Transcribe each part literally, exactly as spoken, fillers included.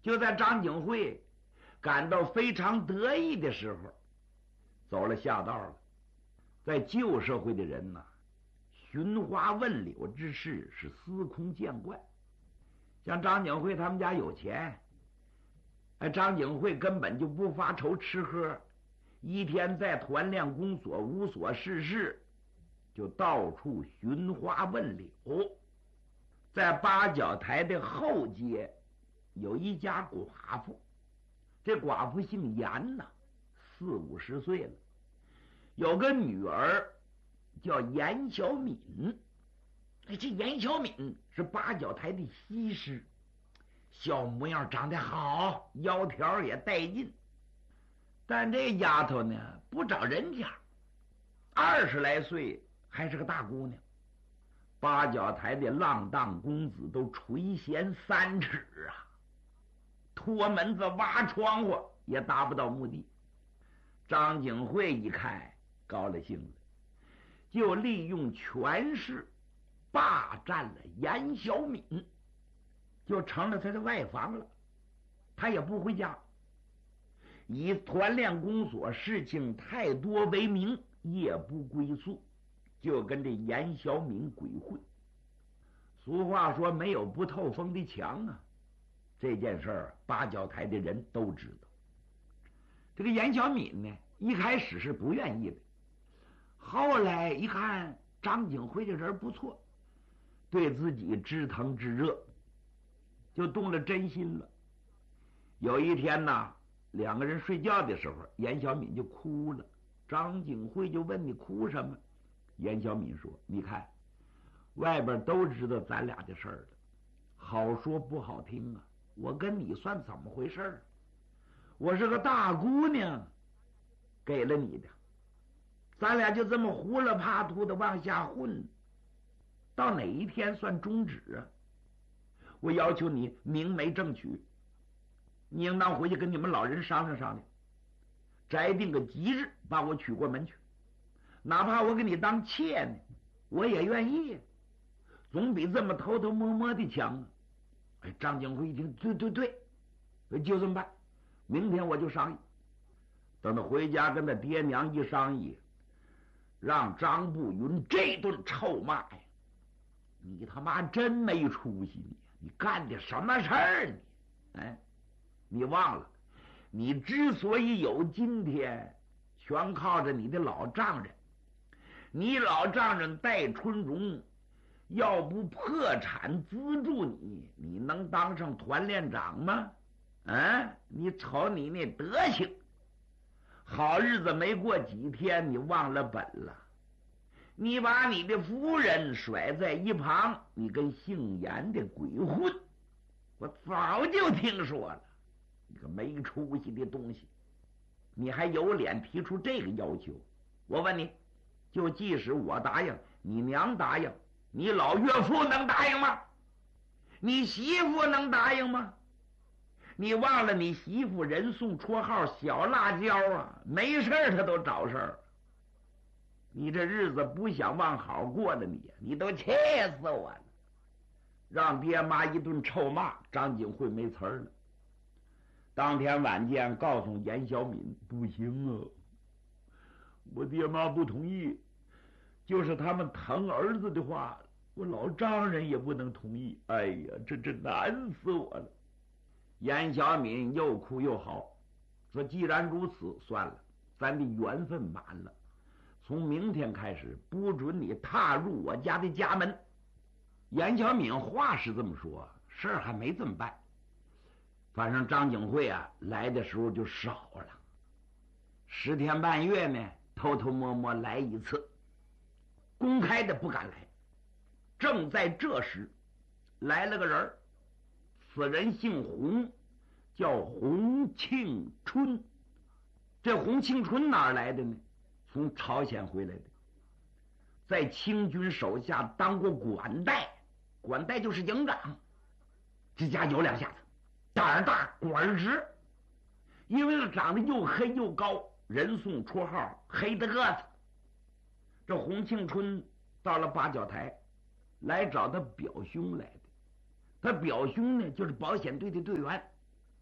就在张景惠感到非常得意的时候，走了下道了。在旧社会的人呢，寻花问柳之事是司空见惯。像张景惠他们家有钱，哎，张景惠根本就不发愁吃喝，一天在团练公所无所事事，就到处寻花问柳。在八角台的后街有一家寡妇，这寡妇姓严呐，四五十岁了，有个女儿叫严小敏。哎，这严小敏是八角台的西施，小模样长得好，窈窕也带劲。但这丫头呢，不找人家，二十来岁还是个大姑娘。八角台的浪荡公子都垂涎三尺啊，脱门子挖窗户也达不到目的。张景惠一看高了兴了，就利用权势霸占了严小敏，就成了他的外房了。他也不回家，以团练公所事情太多为名，夜不归宿，就跟这严小敏鬼混。俗话说没有不透风的墙啊，这件事儿八角台的人都知道。这个严小敏呢，一开始是不愿意的，后来一看张景惠这人不错，对自己知疼知热，就动了真心了。有一天呢，两个人睡觉的时候，严小敏就哭了。张景惠就问：你哭什么？严小敏说：你看外边都知道咱俩的事儿了，好说不好听啊，我跟你算怎么回事儿？我是个大姑娘给了你的，咱俩就这么胡了怕突的往下混，到哪一天算终止啊？我要求你明媒正娶，你应当回去跟你们老人商量商量，摘定个吉日把我娶过门去，哪怕我给你当妾呢，我也愿意，总比这么偷偷摸摸的强啊。哎，张景惠一听，对对对，就这么办，明天我就商议。等他回家跟他爹娘一商议，让张步云这顿臭骂呀，你他妈真没出息，你你干的什么事儿你？哎，你忘了，你之所以有今天，全靠着你的老丈人。你老丈人戴春荣要不破产资助你，你能当上团练长吗？啊，你瞅你那德行，好日子没过几天，你忘了本了。你把你的夫人甩在一旁，你跟姓严的鬼混，我早就听说了，你个没出息的东西，你还有脸提出这个要求？我问你，就即使我答应，你娘答应，你老岳父能答应吗？你媳妇能答应吗？你忘了你媳妇人送绰号小辣椒啊，没事他都找事儿。你这日子不想往好过了，你你都气死我了。让爹妈一顿臭骂，张景惠没词儿了。当天晚间告诉严小敏，不行啊，我爹妈不同意，就是他们疼儿子的话，我老丈人也不能同意。哎呀，这这难死我了。严小敏又哭又嚎，说既然如此，算了，咱的缘分满了，从明天开始不准你踏入我家的家门。严小敏话是这么说，事儿还没这么办。反正张景惠啊来的时候就少了，十天半月呢偷偷摸摸来一次，公开的不敢来。正在这时来了个人，此人姓洪，叫洪庆春。这洪庆春哪儿来的呢？从朝鲜回来的，在清军手下当过管带，管带就是营长，这家有两下子，胆儿大管儿直。因为他长得又黑又高，人送绰号黑的个子。这洪庆春到了八角台来找他表兄来的，他表兄呢就是保险队的队员，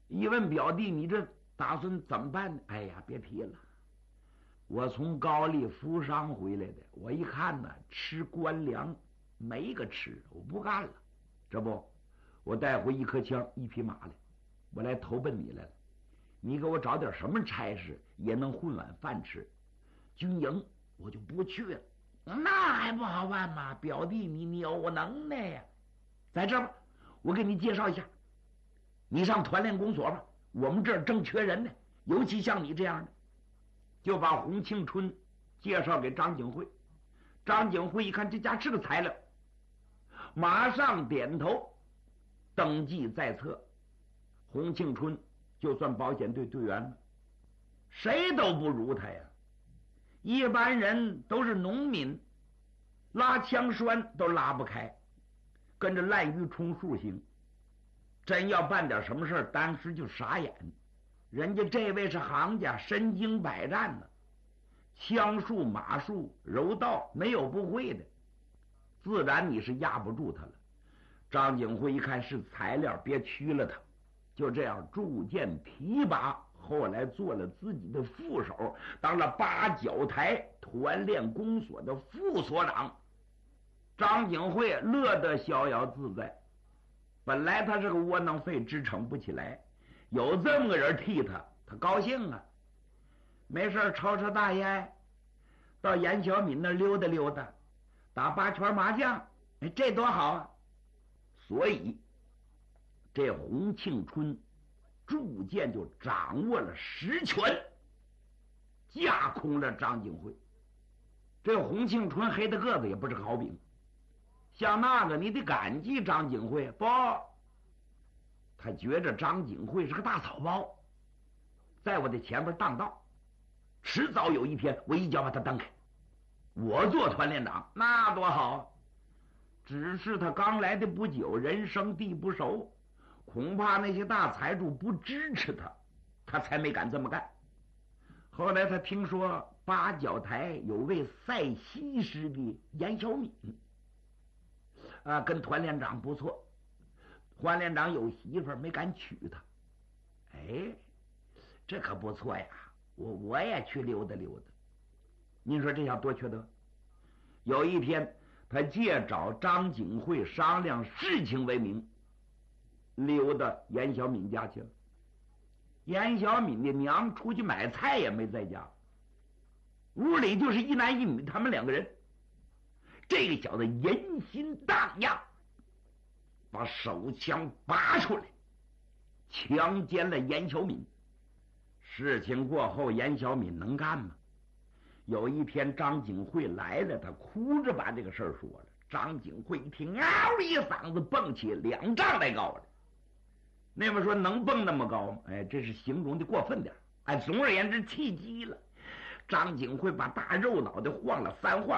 一问表弟，你这打算怎么办呢？哎呀，别提了，我从高丽服伤回来的，我一看呢，吃官粮没个吃，我不干了。这不，我带回一颗枪，一匹马来，我来投奔你来了。你给我找点什么差事，也能混碗饭吃。军营我就不去了。那还不好办吗？表弟，你你有能耐呀！在这吧，我给你介绍一下，你上团练公所吧，我们这儿正缺人呢，尤其像你这样的。就把洪庆春介绍给张景惠。张景惠一看这家是个材料，马上点头，登记在册。洪庆春就算保险队队员了，谁都不如他呀。一般人都是农民，拉枪栓都拉不开，跟着滥竽充数行。真要办点什么事儿，当时就傻眼。人家这位是行家，身经百战呢，枪术、马术、柔道没有不会的，自然你是压不住他了。张景惠一看是材料，别屈了他，就这样逐渐提拔，后来做了自己的副手，当了八角台团练公所的副所长。张景惠乐得逍遥自在，本来他是个窝囊废，支撑不起来，有这么个人替他，他高兴啊。没事抽抽大烟，到严小敏那溜达溜达，打八圈麻将，哎，这多好啊！所以这洪庆春逐渐就掌握了实权，架空了张景惠。这洪庆春黑的个子也不是个好饼，像那个你得感激张景惠，不，他觉着张景惠是个大草包，在我的前边当道，迟早有一天我一脚把他蹬开，我做团练长那多好。只是他刚来的不久，人生地不熟，恐怕那些大财主不支持他，他才没敢这么干。后来他听说八角台有位赛西施的严小敏啊，跟团练长不错，团练长有媳妇儿没敢娶她。哎，这可不错呀，我我也去溜达溜达。您说这下多缺德。有一天他借找张景惠商量事情为名，溜到严小敏家去了。严小敏的娘出去买菜也没在家，屋里就是一男一女，他们两个人。这个小子人心荡漾，把手枪拔出来，强奸了严小敏。事情过后，严小敏能干吗？有一天张景惠来了，他哭着把这个事儿说了。张景惠一听，嗷一嗓子蹦起两丈来高了。那么说能蹦那么高吗？哎，这是形容的过分点。哎，总而言之气急了。张景惠把大肉脑袋晃了三晃，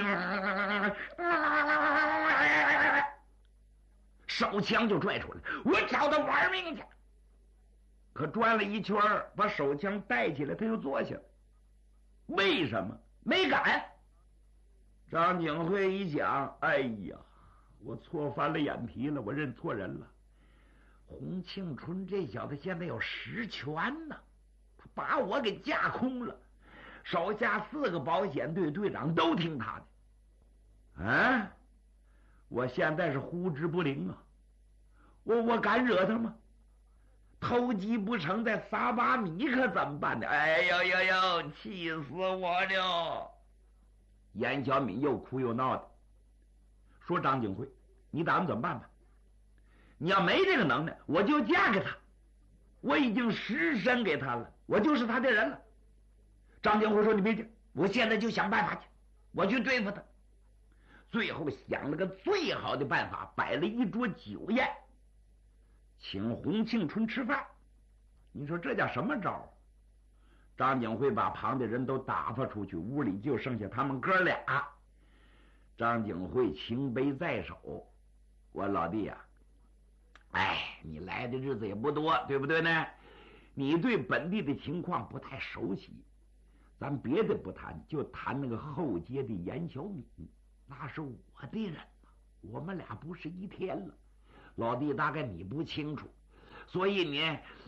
手枪就拽出来，我找他玩命去。可转了一圈，把手枪带起来，他又坐下了。为什么？没敢。张景惠一想，哎呀，我错翻了眼皮了，我认错人了。洪庆春这小子现在有实权呢，他把我给架空了，手下四个保险队队长都听他的。啊，我现在是呼之不灵啊，我我敢惹他吗？偷鸡不成再撒把米，可怎么办呢？哎呦呦呦，气死我了！严小敏又哭又闹的，说张景惠，你打算怎么办吧？你要没这个能耐，我就嫁给他，我已经实身给他了，我就是他的人了。张景惠说，你别去，我现在就想办法去，我去对付他。最后想了个最好的办法，摆了一桌酒宴，请洪庆春吃饭。你说这叫什么招？张景惠把旁的人都打发出去，屋里就剩下他们哥俩。张景惠情杯在手，我老弟呀、啊，哎，你来的日子也不多，对不对呢？你对本地的情况不太熟悉，咱别的不谈，就谈那个后街的严小敏，那是我的人，我们俩不是一天了。老弟，大概你不清楚，所以你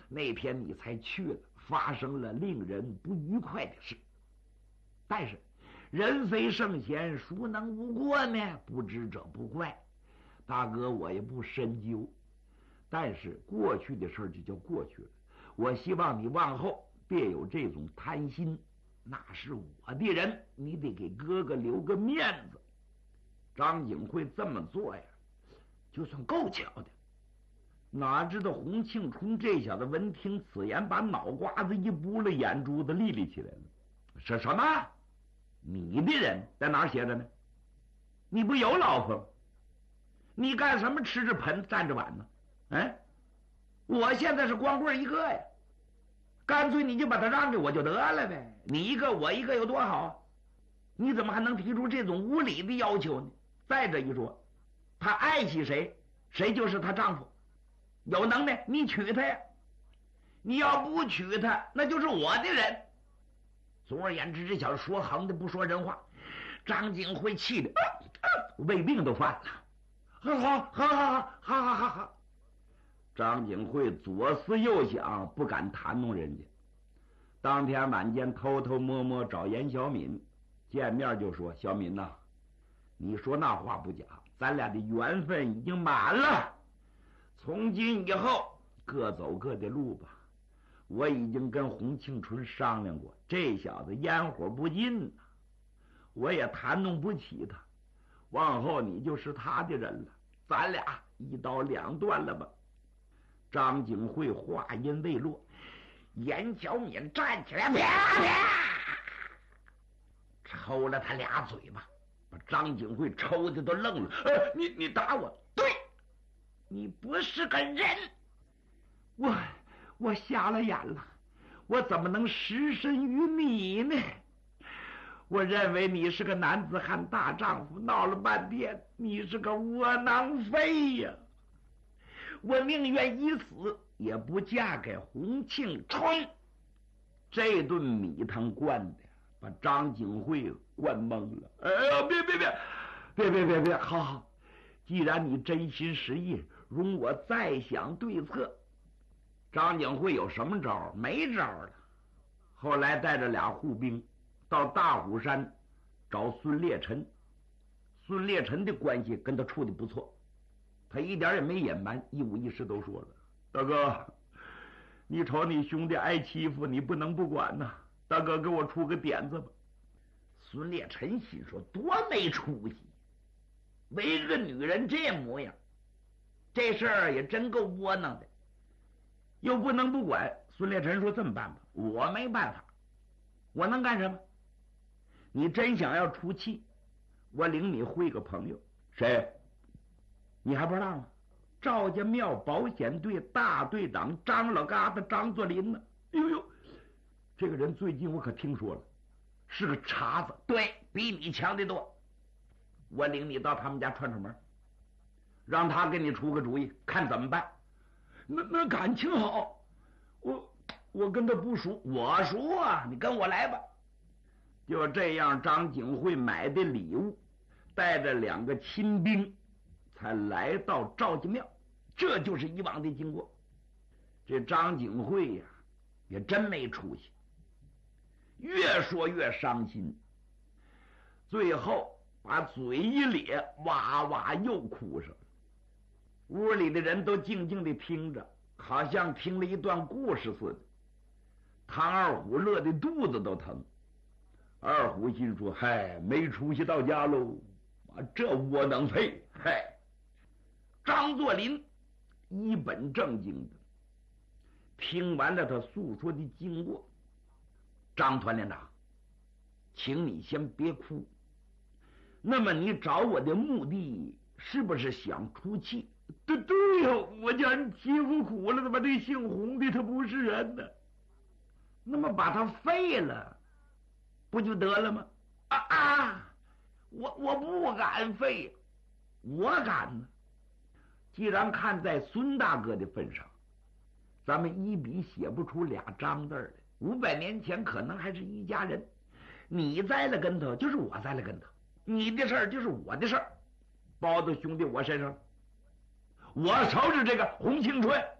那天你才去了，发生了令人不愉快的事。但是人非圣贤，孰能无过呢？不知者不怪。大哥，我也不深究，但是过去的事就叫过去了。我希望你往后别有这种贪心，那是我的人，你得给哥哥留个面子。张景惠这么做呀，就算够巧的。哪知道洪庆春这小子闻听此言，把脑瓜子一拨了，眼珠子立立起来了。是什么？你的人在哪儿写着呢？你不有老婆吗？你干什么吃着盆站着碗呢？哎，我现在是光棍一个呀，干脆你就把他让给我就得了呗。你一个我一个有多好？你怎么还能提出这种无理的要求呢？再者一说，他爱惜谁，谁就是她丈夫。有能耐你娶她呀，你要不娶她，那就是我的人。总而言之，这小子说横的不说人话。张景惠气的、啊啊、胃病都犯了。好好好好好好好好好。张景惠左思右想，不敢谈弄人家。当天晚间偷偷摸摸找严小敏，见面就说：“小敏呐、啊，你说那话不假，咱俩的缘分已经满了。从今以后各走各的路吧。我已经跟洪庆春商量过，这小子烟火不进呐，我也谈弄不起他。往后你就是他的人了，咱俩一刀两断了吧。”张景惠话音未落，严小敏站起来，啪啪抽了他俩嘴巴，把张景惠抽的都愣了。呃，你你打我？对，你不是个人。我我瞎了眼了，我怎么能失身于你呢？我认为你是个男子汉大丈夫，闹了半天你是个窝囊废呀！我宁愿一死也不嫁给洪庆春。这顿米汤灌的把张景惠灌懵了。哎呀，别别别别别别别，好好，既然你真心实意，容我再想对策。张景惠有什么招？没招了。后来带着俩护兵到大虎山找孙烈臣。孙烈臣的关系跟他处的不错，他一点也没隐瞒，一五一十都说了。大哥，你瞅你兄弟挨欺负，你不能不管呐。大哥，给我出个点子吧。孙烈臣心说，多没出息，为个女人这模样，这事儿也真够窝囊的，又不能不管。孙烈臣说，这么办吧，我没办法，我能干什么？你真想要出气，我领你会个朋友。谁？你还不知道吗？赵家庙保险队大队长张老疙瘩张作霖呢。呦呦，这个人最近我可听说了，是个茬子，对比你强得多。我领你到他们家串串门，让他给你出个主意，看怎么办。那那感情好，我我跟他不熟。我熟啊，你跟我来吧。就这样，张景惠买的礼物，带着两个亲兵，才来到赵家庙。这就是以往的经过。这张景惠呀、啊，也真没出息，越说越伤心，最后把嘴一咧，哇哇又哭上了。屋里的人都静静地听着，好像听了一段故事似的。唐二虎乐得肚子都疼。二虎心说：“嗨，没出息到家喽！啊，这窝囊废！”嗨，张作霖一本正经的听完了他诉说的经过。张团连长，请你先别哭。那么你找我的目的是不是想出气？对对呀，我叫人欺负苦了，怎么这姓洪的他不是人呢？那么把他废了，不就得了吗？啊啊！我我不敢废，我敢呢。既然看在孙大哥的份上，咱们一笔写不出俩张字来。五百年前可能还是一家人，你栽了跟头就是我栽了跟头，你的事儿就是我的事儿，包到兄弟我身上。我收拾这个洪庆春，